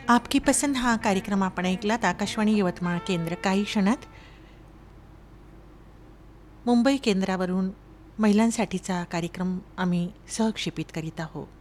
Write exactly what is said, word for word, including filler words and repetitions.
आपकी पसंद हा कार्यक्रम आपण ऐकलात. आकाशवाणी यवतमाळ केंद्र. काही क्षणात मुंबई केंद्रावरून महिलांसाठीचा कार्यक्रम आम्ही सहक्षेपित करीत आहोत.